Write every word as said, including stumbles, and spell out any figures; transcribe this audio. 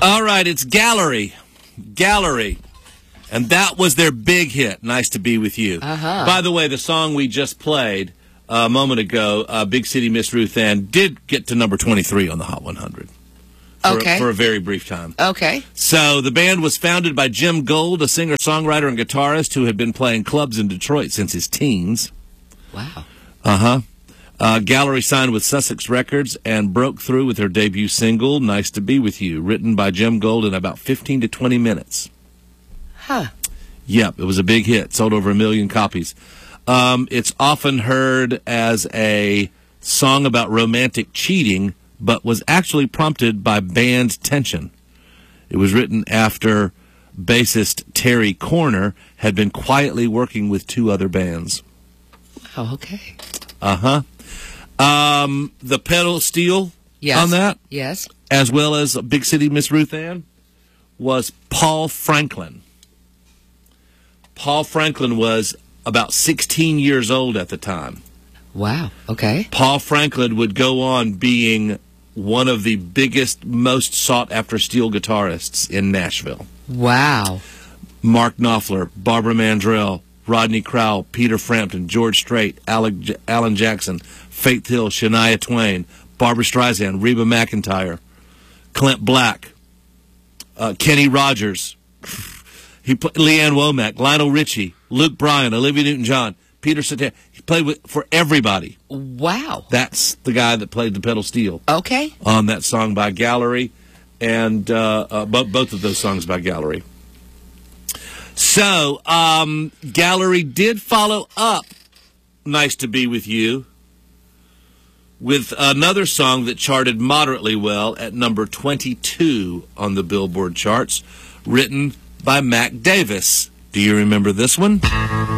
All right, it's Gallery. Gallery. And that was their big hit, Nice to Be With You. Uh-huh. By the way, the song we just played a moment ago, uh, Big City Miss Ruth Ann, did get to number twenty-three on the Hot one hundred. For, Okay. For a very brief time. Okay. So the band was founded by Jim Gold, a singer-songwriter and guitarist who had been playing clubs in Detroit since his teens. Wow. Uh-huh. Uh, Gallery signed with Sussex Records and broke through with their debut single, Nice to Be With You, written by Jim Gold in about fifteen to twenty minutes. Huh. Yep, it was a big hit, sold over a million copies. Um, it's often heard as a song about romantic cheating, but was actually prompted by band tension. It was written after bassist Terry Corner had been quietly working with two other bands. Oh, okay. Uh-huh. Um, the pedal steel Yes. on that, Yes. as well as Big City Miss Ruth Ann, was Paul Franklin. Paul Franklin was about sixteen years old at the time. Wow. Okay. Paul Franklin would go on being one of the biggest, most sought-after steel guitarists in Nashville. Wow. Mark Knopfler, Barbara Mandrell, Rodney Crowell, Peter Frampton, George Strait, Alec, Alan Jackson, Faith Hill, Shania Twain, Barbra Streisand, Reba McEntire, Clint Black, uh, Kenny Rogers, he played Leanne Womack, Lionel Richie, Luke Bryan, Olivia Newton-John, Peter Cetera. He played with for everybody. Wow. That's the guy that played the pedal steel Okay. on that song by Gallery, and uh, uh, bo- both of those songs by Gallery. So, um, Gallery did follow up Nice to Be With You with another song that charted moderately well at number twenty-two on the Billboard charts, written by Mac Davis. Do you remember this one?